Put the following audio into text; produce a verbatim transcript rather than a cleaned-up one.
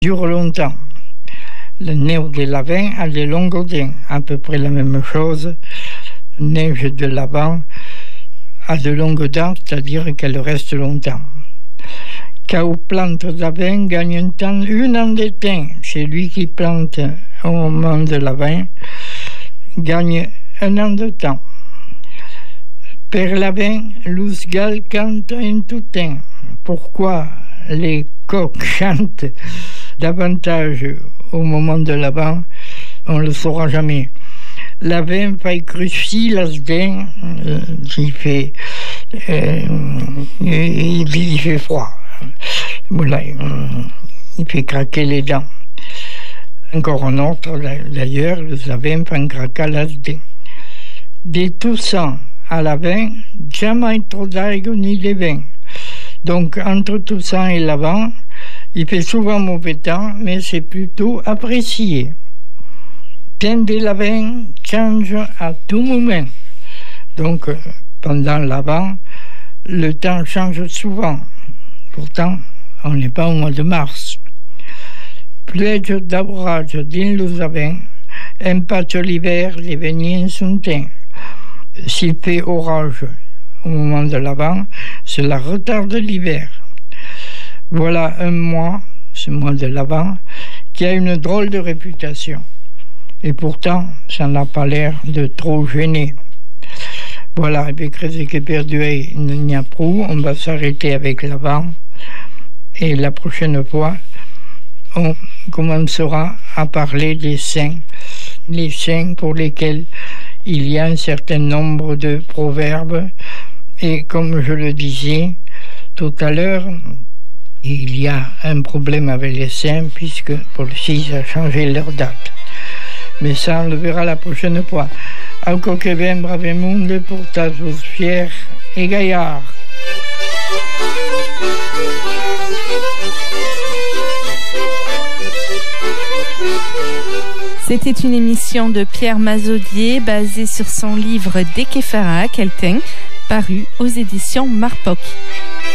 dure longtemps. Le nez de l'Avent a des longs godins, à peu près la même chose. Neige de l'Avent a de longues dents, c'est-à-dire qu'elle reste longtemps. Quand plante d'Avent gagne un temps, une an de temps. C'est lui qui plante au moment de l'Avent, gagne un an de temps. Per l'Avent, l'Ousgal cante en tout temps. Pourquoi les coqs chantent davantage au moment de l'Avent, on ne le saura jamais. L'Avent fait cruci l'asdin, euh, il fait, euh, il, il fait froid. Voilà, il fait craquer les dents. Encore un autre, d'ailleurs, le Avent fait craquer l'asdin. De tout ça à l'Avent, jamais trop d'algues ni de vin. Donc, entre Toussaint et l'Avent, il fait souvent mauvais temps, mais c'est plutôt apprécié. Temps de l'Avent change à tout moment. Donc, pendant l'Avent, le temps change souvent. Pourtant, on n'est pas au mois de mars. Pluie d'orage dans les Avent, impacte l'hiver, les vignes sont teints. S'il fait orage au moment de l'Avent, cela retarde l'hiver. Voilà un mois, ce mois de l'Avent, qui a une drôle de réputation. Et pourtant, ça n'a pas l'air de trop gêner. Voilà, avec Rézéque Perduet, il n'y a plus. On va s'arrêter avec l'Avent. Et la prochaine fois, on commencera à parler des saints. Les saints pour lesquels il y a un certain nombre de proverbes. Et comme je le disais tout à l'heure, il y a un problème avec les saints puisque pour le six a changé leur date. Mais ça, on le verra la prochaine fois. Encore que bien brave monde pour ta tous fiers et gaillards. C'était une émission de Pierre Mazaudier basée sur son livre Dekefara Kelten, paru aux éditions Marpoc.